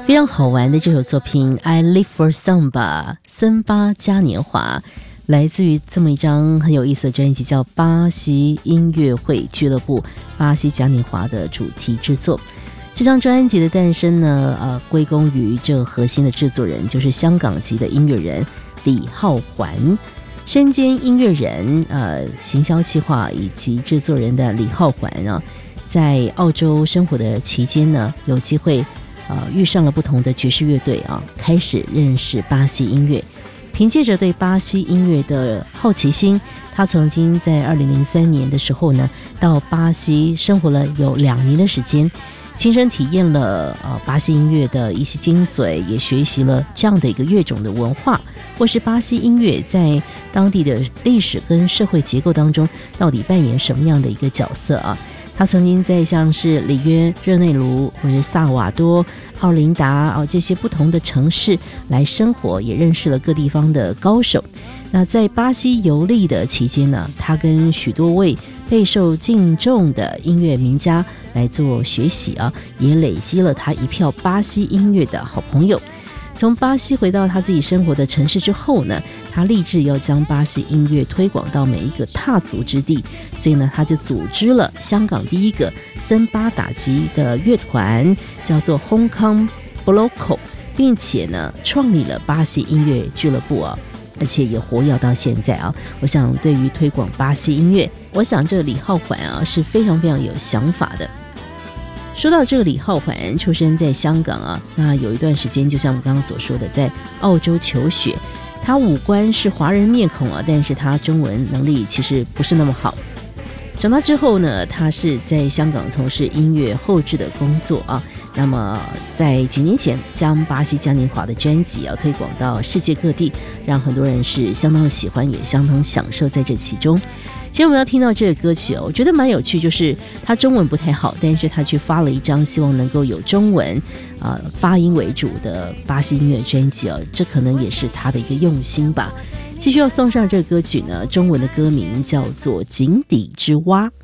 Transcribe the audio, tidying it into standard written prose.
非常好玩的这首作品 I Live for Samba 森巴嘉年华，来自于这么一张很有意思的专辑，叫巴西音乐会俱乐部巴西嘉年华的主题制作。这张专辑的诞生呢，归功于这核心的制作人，就是香港籍的音乐人李浩环。身兼音乐人、行销企划以及制作人的李浩环啊，在澳洲生活的期间呢，有机会遇上了不同的爵士乐队啊，开始认识巴西音乐。凭借着对巴西音乐的好奇心，他曾经在2003年的时候呢，到巴西生活了有2年的时间，亲身体验了巴西音乐的一些精髓，也学习了这样的一个乐种的文化，或是巴西音乐在当地的历史跟社会结构当中到底扮演什么样的一个角色啊。他曾经在像是里约热内卢或者萨瓦多、奥林达这些不同的城市来生活，也认识了各地方的高手。那在巴西游历的期间呢，他跟许多位备受敬重的音乐名家来做学习啊，也累积了他一票巴西音乐的好朋友。从巴西回到他自己生活的城市之后呢，他立志要将巴西音乐推广到每一个踏足之地，所以呢，他就组织了香港第一个森巴打击的乐团，叫做 Hong Kong Bloco， 并且呢，创立了巴西音乐俱乐部啊，而且也活跃到现在啊。我想对于推广巴西音乐，我想这个李浩环啊是非常非常有想法的。说到这个李浩环出生在香港啊，那有一段时间就像我刚刚所说的，在澳洲求学。他五官是华人面孔啊，但是他中文能力其实不是那么好。长大之后呢，他是在香港从事音乐后制的工作啊。那么在几年前，将巴西嘉年华的专辑推广到世界各地，让很多人是相当的喜欢，也相当享受在这其中。今天我们要听到这个歌曲我觉得蛮有趣，就是他中文不太好，但是他去发了一张希望能够有中文发音为主的巴西音乐专辑这可能也是他的一个用心吧。继续要送上这个歌曲呢，中文的歌名叫做《井底之蛙》。